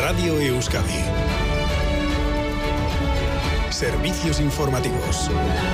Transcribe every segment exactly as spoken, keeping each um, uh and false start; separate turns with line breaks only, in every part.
Radio Euskadi. Servicios informativos.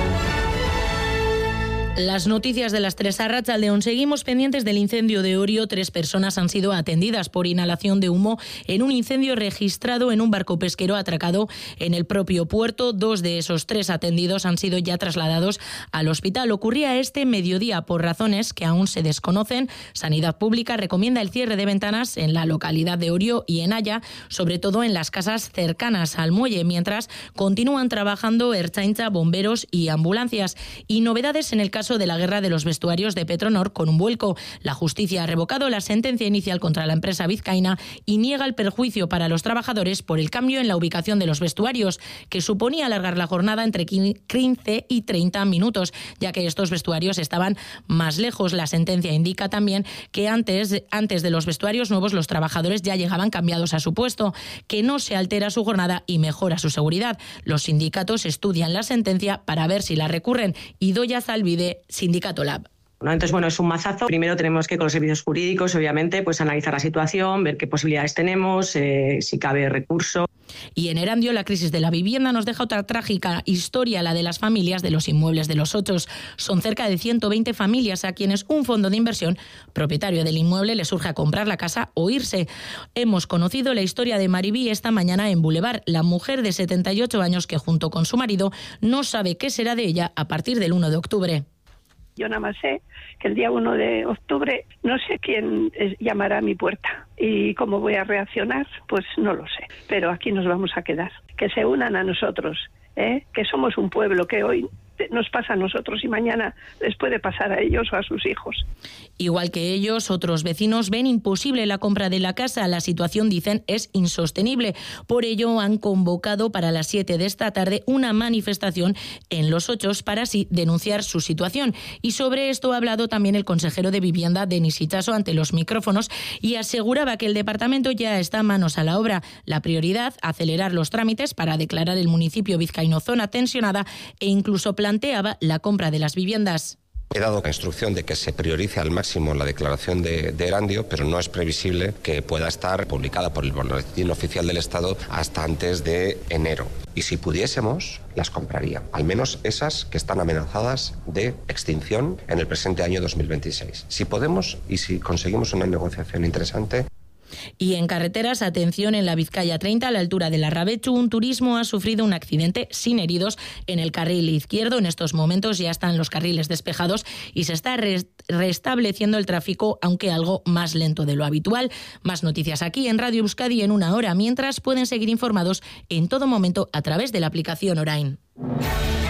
Las noticias de las tres a Arratsaldeon. Seguimos pendientes del incendio de Orio. Tres personas han sido atendidas por inhalación de humo en un incendio registrado en un barco pesquero atracado en el propio puerto. Dos de esos tres atendidos han sido ya trasladados al hospital. Ocurría este mediodía por razones que aún se desconocen. Sanidad Pública recomienda el cierre de ventanas en la localidad de Orio y en Haya, sobre todo en las casas cercanas al muelle, mientras continúan trabajando Ertzaintza, bomberos y ambulancias. Y novedades en el caso de la guerra de los vestuarios de Petronor con un vuelco. La justicia ha revocado la sentencia inicial contra la empresa vizcaína y niega el perjuicio para los trabajadores por el cambio en la ubicación de los vestuarios, que suponía alargar la jornada entre quince y treinta minutos, ya que estos vestuarios estaban más lejos. La sentencia indica también que antes, antes de los vestuarios nuevos los trabajadores ya llegaban cambiados a su puesto, que no se altera su jornada y mejora su seguridad. Los sindicatos estudian la sentencia para ver si la recurren. Idoia Zalbide, Sindicato Lab.
¿No? Entonces, bueno, es un mazazo. Primero tenemos que, con los servicios jurídicos, obviamente, pues analizar la situación, ver qué posibilidades tenemos, eh, si cabe recurso.
Y en Erandio, la crisis de la vivienda nos deja otra trágica historia, la de las familias de los inmuebles de los Ochos. Son cerca de ciento veinte familias a quienes un fondo de inversión, propietario del inmueble, les urge a comprar la casa o irse. Hemos conocido la historia de Maribí esta mañana en Boulevard, la mujer de setenta y ocho años que junto con su marido no sabe qué será de ella a partir del uno de octubre.
Yo nada más sé que el día uno de octubre no sé quién llamará a mi puerta y cómo voy a reaccionar, pues no lo sé. Pero aquí nos vamos a quedar. Que se unan a nosotros, ¿eh? Que somos un pueblo que hoy nos pasa a nosotros y mañana les puede pasar a ellos o a sus hijos.
Igual que ellos, otros vecinos ven imposible la compra de la casa. La situación, dicen, es insostenible. Por ello, han convocado para las siete de esta tarde una manifestación en Los Ochos para así denunciar su situación. Y sobre esto ha hablado también el consejero de Vivienda, Denis Itxaso, ante los micrófonos y aseguraba que el departamento ya está manos a la obra. La prioridad, acelerar los trámites para declarar el municipio vizcaíno zona tensionada e incluso planteaba la compra de las viviendas.
He dado la instrucción de que se priorice al máximo la declaración de, de Erandio, pero no es previsible que pueda estar publicada por el Boletín Oficial del Estado hasta antes de enero. Y si pudiésemos, las compraría. Al menos esas que están amenazadas de extinción en el presente año dos mil veintiséis. Si podemos y si conseguimos una negociación interesante.
Y en carreteras, atención, en la Vizcaya treinta, a la altura de Larrabechu, un turismo ha sufrido un accidente sin heridos en el carril izquierdo. En estos momentos ya están los carriles despejados y se está restableciendo el tráfico, aunque algo más lento de lo habitual. Más noticias aquí en Radio Euskadi en una hora, mientras pueden seguir informados en todo momento a través de la aplicación Orain.